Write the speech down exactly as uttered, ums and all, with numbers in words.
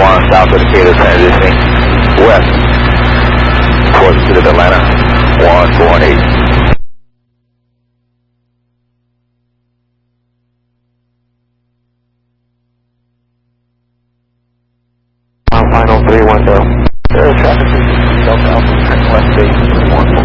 one, south of Decatur, transitioning west towards the city of Atlanta, one four one eight. Final three one zero. There is traffic, Delta Alpha, west base, one four.